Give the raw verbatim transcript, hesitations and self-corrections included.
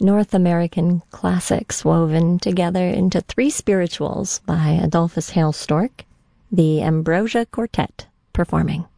North American classics woven together into three spirituals by Adolphus Hale Stork, the Ambrosia Quartet performing.